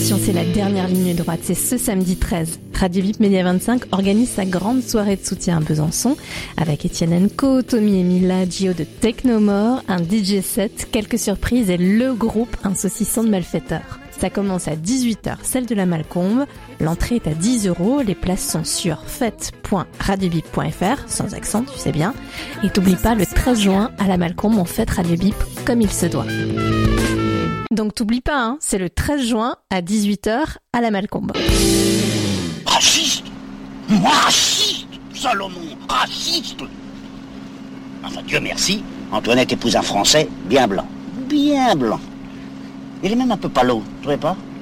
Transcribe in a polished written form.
Attention, c'est la dernière ligne droite, c'est ce samedi 13. Radio VIP Média 25 organise sa grande soirée de soutien à Besançon avec Etienne Co, Tommy et Mila, Gio de Technomore, un DJ set, quelques surprises et le groupe Un saucisson de malfaiteurs. Ça commence à 18h, celle de la Malcombe. L'entrée est à 10 €. Les places sont sur fête.radiobip.fr, sans accent, tu sais bien. Et t'oublie pas, le 13 juin, à la Malcombe, on fête Radio Bip comme il se doit. Donc t'oublies pas, hein, c'est le 13 juin à 18h à la Malcombe. Raciste? Moi raciste? Salomon, raciste? Enfin, Dieu merci, Antoinette épouse un Français bien blanc. Bien blanc. Il est même un peu palo, tu trouvez pas?